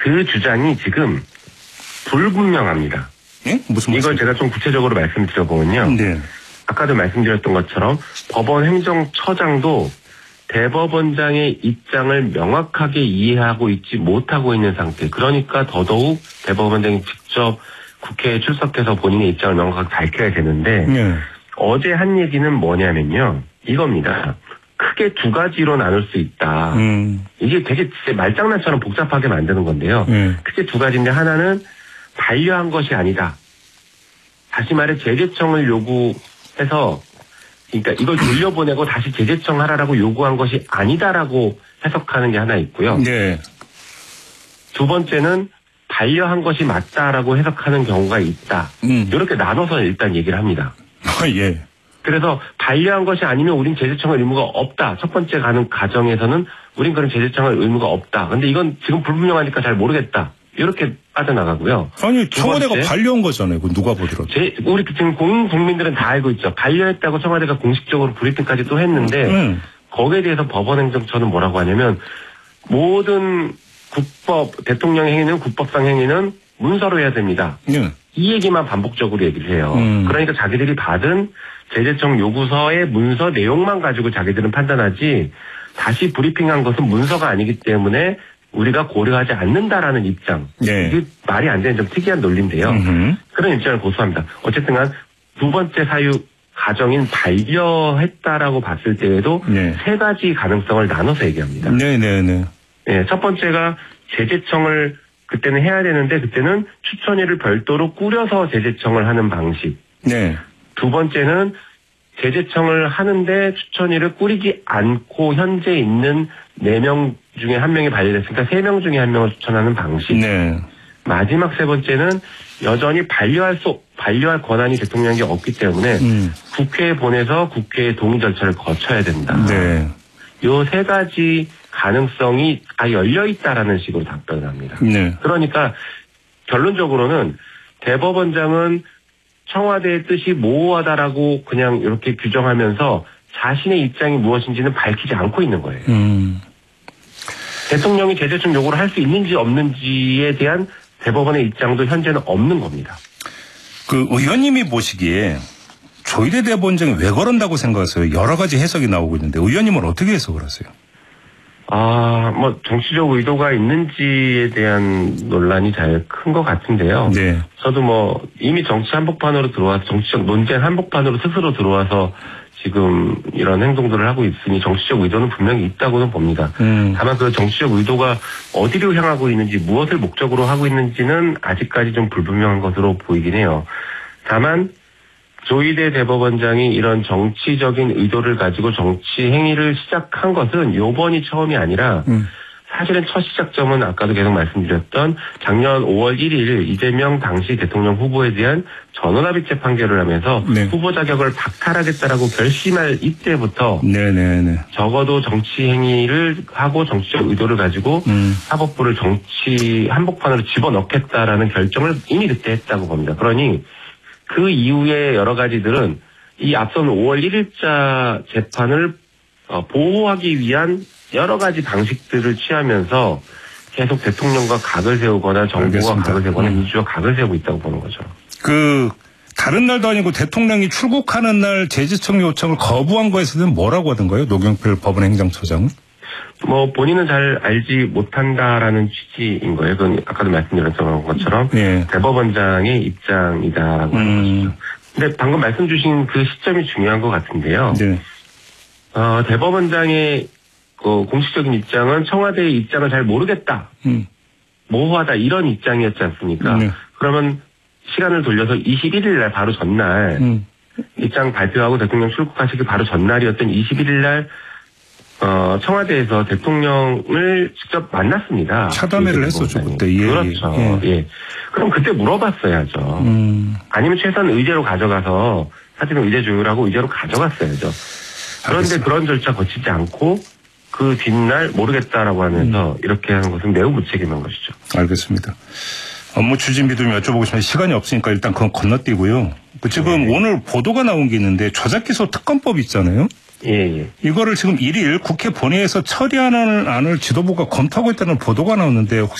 그 주장이 지금 불분명합니다. 예? 무슨 이걸 제가 좀 구체적으로 말씀드려보면요. 네. 아까도 말씀드렸던 것처럼 법원 행정처장도 대법원장의 입장을 명확하게 이해하고 있지 못하고 있는 상태. 그러니까 더더욱 대법원장이 직접 국회에 출석해서 본인의 입장을 명확하게 밝혀야 되는데 네. 어제 한 얘기는 뭐냐면요. 이겁니다. 크게 두 가지로 나눌 수 있다. 이게 되게 진짜 말장난처럼 복잡하게 만드는 건데요. 크게 두 가지인데 하나는 반려한 것이 아니다. 다시 말해 재재청을 요구해서 그러니까 이걸 돌려보내고 다시 재재청하라고 요구한 것이 아니다라고 해석하는 게 하나 있고요. 네. 두 번째는 반려한 것이 맞다라고 해석하는 경우가 있다. 이렇게 나눠서 일단 얘기를 합니다. 예. 그래서 반려한 것이 아니면 우린 재재청할 의무가 없다. 첫 번째 가는 가정에서는 우린 그런 재재청할 의무가 없다. 근데 이건 지금 불분명하니까 잘 모르겠다. 이렇게 빠져나가고요. 아니 청와대가 반려한 거잖아요. 그건 누가 보더라도. 우리 지금 국민들은 다 알고 있죠. 반려했다고 청와대가 공식적으로 브리핑까지 또 했는데 거기에 대해서 법원행정처는 뭐라고 하냐면 모든 대통령 행위는 국법상 행위는 문서로 해야 됩니다. 이 얘기만 반복적으로 얘기를 해요. 그러니까 자기들이 받은 재재청 요구서의 문서 내용만 가지고 자기들은 판단하지 다시 브리핑한 것은 문서가 아니기 때문에 우리가 고려하지 않는다라는 입장. 네. 이게 말이 안 되는 좀 특이한 논리인데요. 그런 입장을 고수합니다. 어쨌든 간 두 번째 사유 가정인 반려했다라고 봤을 때에도 세 가지 가능성을 나눠서 얘기합니다. 네네네. 네, 첫 번째가 재재청을 그때는 해야 되는데 그때는 추천위를 별도로 꾸려서 재재청을 하는 방식. 네. 두 번째는 재재청을 하는데 추천위를 꾸리지 않고 현재 있는 4명 중에 1명이 반려됐으니까 3명 중에 1명을 추천하는 방식. 네. 마지막 세 번째는 여전히 반려할 권한이 대통령에게 없기 때문에 국회에 보내서 국회의 동의 절차를 거쳐야 된다. 네. 요 세 가지 가능성이 다 열려 있다라는 식으로 답변을 합니다. 네. 그러니까 결론적으로는 대법원장은 청와대의 뜻이 모호하다라고 그냥 이렇게 규정하면서 자신의 입장이 무엇인지는 밝히지 않고 있는 거예요. 대통령이 재재청 요구를 할 수 있는지 없는지에 대한 대법원의 입장도 현재는 없는 겁니다. 그 의원님이 보시기에 조희대 대법원장이 왜 그런다고 생각하세요? 여러 가지 해석이 나오고 있는데 의원님은 어떻게 해석을 하세요? 정치적 의도가 있는지에 대한 논란이 잘 큰 것 같은데요. 네. 저도 이미 정치 한복판으로 들어와서 정치적 논쟁 한복판으로 스스로 들어와서 지금 이런 행동들을 하고 있으니 정치적 의도는 분명히 있다고는 봅니다. 다만 그 정치적 의도가 어디로 향하고 있는지 무엇을 목적으로 하고 있는지는 아직까지 좀 불분명한 것으로 보이긴 해요. 다만 조희대 대법원장이 이런 정치적인 의도를 가지고 정치 행위를 시작한 것은 요번이 처음이 아니라 사실은 첫 시작점은 아까도 계속 말씀드렸던 작년 5월 1일 이재명 당시 대통령 후보에 대한 전원합의체 판결을 하면서 후보 자격을 박탈하겠다라고 결심할 이때부터 적어도 정치 행위를 하고 정치적 의도를 가지고 사법부를 정치 한복판으로 집어넣겠다라는 결정을 이미 그때 했다고 봅니다. 그러니 그 이후에 여러 가지들은 이 앞선 5월 1일자 재판을 보호하기 위한 여러 가지 방식들을 취하면서 계속 대통령과 각을 세우거나 정부와 각을 세우거나 민주주의와 각을 세우고 있다고 보는 거죠. 다른 날도 아니고 대통령이 출국하는 날 재재청 요청을 거부한 거에 대해서는 뭐라고 하던가요? 노경필 법원행정처장은? 본인은 잘 알지 못한다라는 취지인 거예요. 그건 아까도 말씀드렸던 것처럼 대법원장의 입장이다라고 하는 것이죠. 근데 방금 말씀 주신 그 시점이 중요한 것 같은데요. 대법원장의 공식적인 입장은 청와대의 입장을 잘 모르겠다. 모호하다 이런 입장이었지 않습니까? 그러면 시간을 돌려서 21일 날 바로 전날 입장 발표하고 대통령 출국하시기 바로 전날이었던 21일 날 청와대에서 대통령을 직접 만났습니다. 차담회를 했었죠, 그때. 그렇죠. 그럼 그때 물어봤어야죠. 아니면 최소한 의제로 가져가서 사실은 의제 조율하고 의제로 가져갔어야죠. 그런데 알겠습니다. 그런 절차 거치지 않고 그 뒷날 모르겠다라고 하면서 이렇게 하는 것은 매우 무책임한 것이죠. 알겠습니다. 업무 추진비 좀 여쭤보고 싶은데 시간이 없으니까 일단 그건 건너뛰고요. 지금 오늘 보도가 나온 게 있는데 저작기소 특검법 있잖아요. 이거를 지금 1일 국회 본회의에서 처리하는 안을 지도부가 검토하고 있다는 보도가 나오는데